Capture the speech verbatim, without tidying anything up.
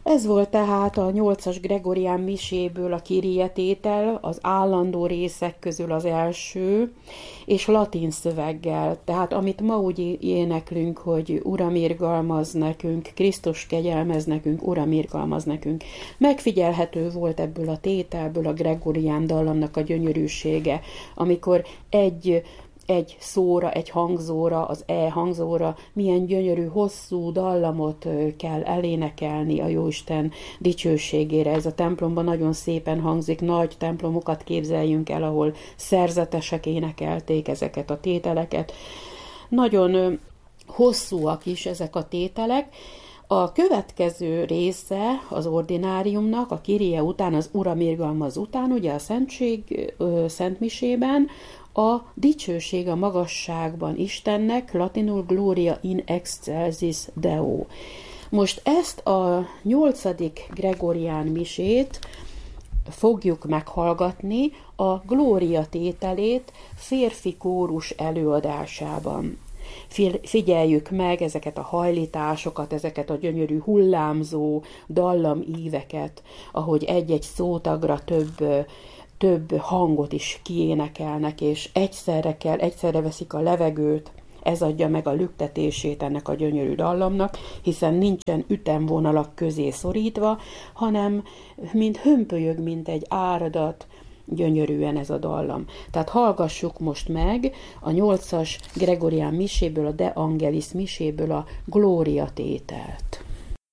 Ez volt tehát a nyolcas gregorián miséből a Kyrie tétel, az állandó részek közül az első, és latin szöveggel. Tehát amit ma úgy éneklünk, hogy Uram irgalmaz nekünk, Krisztus kegyelmez nekünk, Uram irgalmaz nekünk. Megfigyelhető volt ebből a tételből a gregorián dallamnak a gyönyörűsége, amikor egy egy szóra, egy hangzóra, az E hangzóra milyen gyönyörű, hosszú dallamot kell elénekelni a Jóisten dicsőségére. Ez a templomban nagyon szépen hangzik, nagy templomokat képzeljünk el, ahol szerzetesek énekelték ezeket a tételeket. Nagyon hosszúak is ezek a tételek. A következő része az ordináriumnak, a Kyrie után, az Uram irgalmaz után, ugye a Szentség Szentmisében, a dicsőség a magasságban Istennek, latinul Gloria in excelsis Deo. Most ezt a nyolcadik gregorián misét fogjuk meghallgatni a Glória tételét férfi kórus előadásában. Figyeljük meg ezeket a hajlításokat, ezeket a gyönyörű hullámzó dallamíveket, ahogy egy-egy szótagra több több hangot is kiénekelnek, és egyszerre kell, egyszerre veszik a levegőt, ez adja meg a lüktetését ennek a gyönyörű dallamnak, hiszen nincsen ütemvonalak közé szorítva, hanem mint hömpölyög, mint egy áradat, gyönyörűen ez a dallam. Tehát hallgassuk most meg a nyolcas gregorián miséből, a De Angelis miséből a Glória tételt.